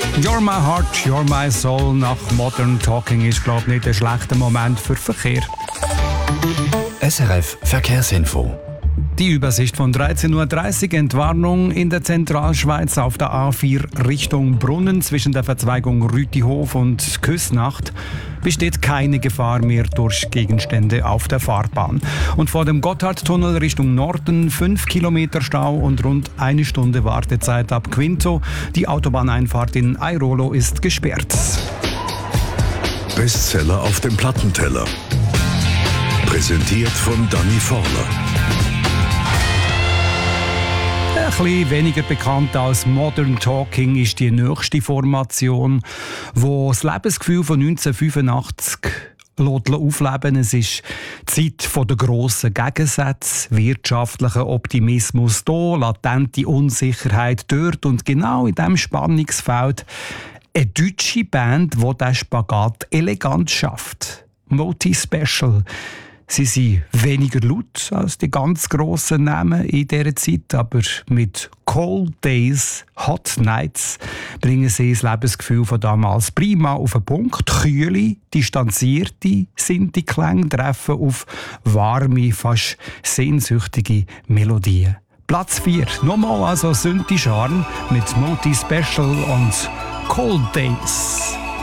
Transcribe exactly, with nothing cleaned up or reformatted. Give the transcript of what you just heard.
You're my heart, you're my soul. Nach Modern Talking ist, glaube ich, nicht ein schlechter Moment für Verkehr. S R F Verkehrsinfo. Die Übersicht von dreizehn Uhr dreißig, Entwarnung in der Zentralschweiz auf der A vier Richtung Brunnen zwischen der Verzweigung Rütihof und Küsnacht besteht keine Gefahr mehr durch Gegenstände auf der Fahrbahn. Und vor dem Gotthardtunnel Richtung Norden fünf Kilometer Stau und rund eine Stunde Wartezeit ab Quinto. Die Autobahneinfahrt in Airolo ist gesperrt. Bestseller auf dem Plattenteller. Präsentiert von Danny Forler. Ein bisschen weniger bekannt als Modern Talking ist die nächste Formation, die das Lebensgefühl von neunzehnhundertfünfundachtzig aufleben. Es ist die Zeit der grossen Gegensätze, wirtschaftlicher Optimismus da, latente Unsicherheit dort und genau in diesem Spannungsfeld eine deutsche Band, die diesen Spagat elegant schafft. Moti Special. Sie sind weniger laut als die ganz grossen Namen in dieser Zeit, aber mit Cold Days, Hot Nights bringen sie das Lebensgefühl von damals prima auf den Punkt. Kühle, distanzierte Sinti-Klänge treffen auf warme, fast sehnsüchtige Melodien. Platz vier. Nochmal also Sinti-Charme mit Moti Special und Cold Days.